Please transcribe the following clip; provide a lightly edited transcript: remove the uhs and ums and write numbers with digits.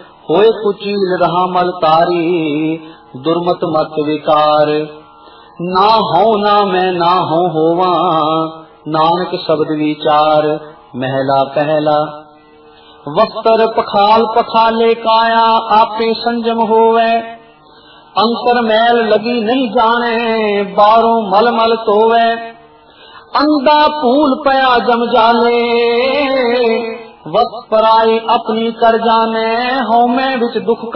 होए कुचील रहा मल तारी, दुर्मत मत विकार। ना हो ना मैं ना हो होवा, नानक शब्द विचार। महला पहला। वस्त्र पखाल पखाले काया, आपे संजम होवे। अंतर मैल लगी नहीं जाने, बारों मल मल तोवे। अंधा फूल पया जम जाले, वस पराई अपनी कर जाने। हों में विच दुख